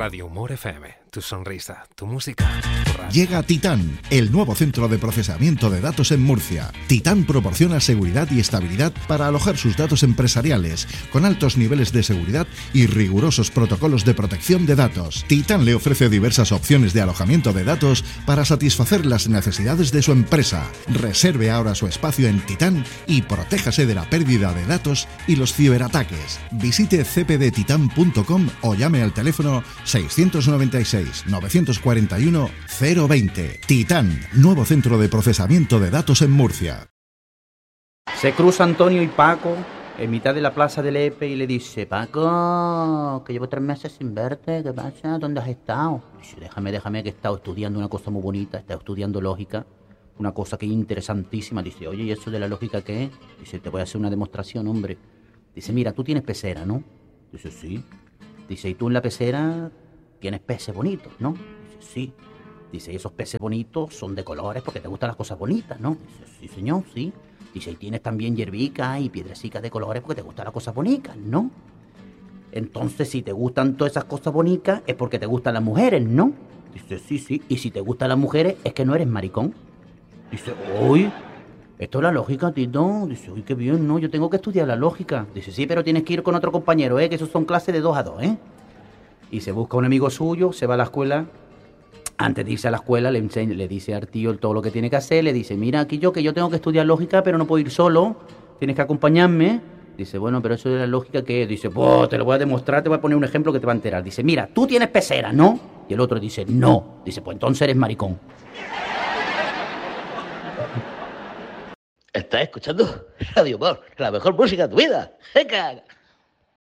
Radio Humor FM, tu sonrisa, tu música, tu radio. Llega Titán, el nuevo centro de procesamiento de datos en Murcia. Titán proporciona seguridad y estabilidad para alojar sus datos empresariales, con altos niveles de seguridad y rigurosos protocolos de protección de datos. Titán le ofrece diversas opciones de alojamiento de datos para satisfacer las necesidades de su empresa. Reserve ahora su espacio en Titán y protéjase de la pérdida de datos y los ciberataques. Visite cpdtitan.com o llame al teléfono 696 941 020. Titán, nuevo centro de procesamiento de datos en Murcia. Se cruza Antonio y Paco en mitad de la plaza del Epe y le dice: Paco, que llevo 3 meses sin verte, ¿qué pasa? ¿Dónde has estado? Dice: déjame, que he estado estudiando una cosa muy bonita, he estado estudiando lógica, una cosa que es interesantísima. Dice: oye, ¿y eso de la lógica qué es? Dice: te voy a hacer una demostración, hombre. Dice: mira, tú tienes pecera, ¿no? Dice: sí. Dice: y tú en la pecera tienes peces bonitos, ¿no? Dice: sí. Dice: y esos peces bonitos son de colores porque te gustan las cosas bonitas, ¿no? Dice: sí, señor, sí. Dice: y tienes también hierbicas y piedrecicas de colores porque te gustan las cosas bonitas, ¿no? Entonces, si te gustan todas esas cosas bonitas es porque te gustan las mujeres, ¿no? Dice: sí, sí. Y si te gustan las mujeres es que no eres maricón. Dice: uy, esto es la lógica, Tito. Dice: uy, qué bien, ¿no? Yo tengo que estudiar la lógica. Dice: sí, pero tienes que ir con otro compañero, que esos son clases de 2 a 2, Y se busca un amigo suyo, se va a la escuela. Antes de irse a la escuela le dice al tío todo lo que tiene que hacer. Le dice: mira, aquí que yo tengo que estudiar lógica, pero no puedo ir solo. Tienes que acompañarme. Dice: bueno, pero eso de la lógica, ¿qué es? Dice: pues te lo voy a demostrar, te voy a poner un ejemplo que te va a enterar. Dice: mira, tú tienes pecera, ¿no? Y el otro dice: no. Dice: pues entonces eres maricón. Estás escuchando Radio Humor, la mejor música de tu vida. ¡Venga!